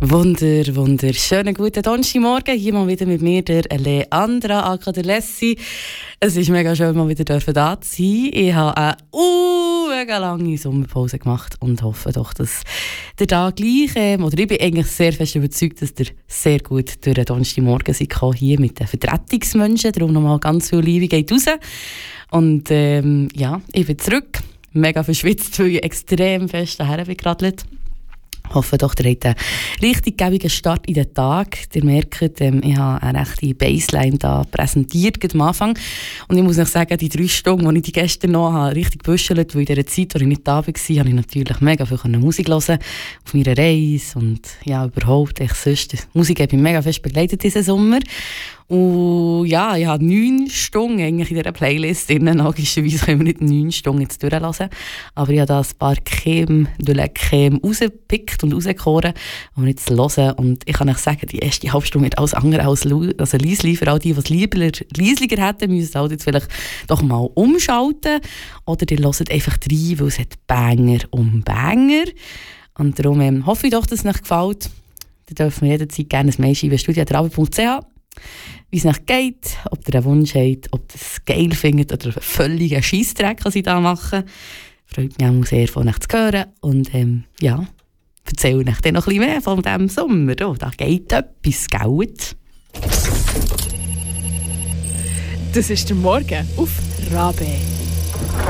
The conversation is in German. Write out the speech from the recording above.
Wunderschönen guten Donnerstagmorgen. Hier mal wieder mit mir, der Leandra aka der Lessi. Es ist mega schön, mal wieder da zu sein. Ich habe eine mega lange Sommerpause gemacht und hoffe doch, dass der Tag gleich, oder ich bin eigentlich sehr fest überzeugt, dass der sehr gut durch den Donnerstagmorgen seid hier mit den Vertretungsmenschen. Darum nochmal ganz viel Liebe geht raus. Und ja, ich bin zurück. Mega verschwitzt, weil ich extrem fest daher bin geradelt. Ich hoffe doch, ihr habt einen richtig gäbigen Start in den Tag. Ihr merkt, ich habe eine rechte Bassline da präsentiert am Anfang. Und ich muss euch sagen, die 3 Stunden, die ich gestern noch habe, richtig gebüschelt, weil in dieser Zeit, wo ich nicht da war, habe ich natürlich mega viel Musik hören auf meiner Reise und ja, überhaupt. Die Musik hat mich mega fest begleitet diesen Sommer. Und ja, ich habe 9 Stunden eigentlich in dieser Playlist drin. Logischerweise können wir nicht 9 Stunden jetzt durchlassen. Aber ich habe da ein paar Creme de la Creme rausgepickt und rausgekoren, um jetzt zu hören. Und ich kann euch sagen, die erste halbe Stunde wird alles andere als leislich. Für all die es leislicher hätten, müssen halt jetzt vielleicht doch mal umschalten. Oder die hören einfach rein, weil es hat Banger um Banger. Und darum hoffe ich doch, dass es euch gefällt. Ihr dürft mir jederzeit gerne ein Mail schreiben, studio@rabo.ch. Wie es euch geht, ob ihr einen Wunsch habt, ob ihr es geil findet oder einen völligen Scheissdreck, was ich da mache. Freut mich auch sehr, von euch zu hören. Und ja, erzähle euch dann noch ein bisschen mehr von diesem Sommer. Oh, da geht etwas, gell? Das ist der Morgen auf Rabe.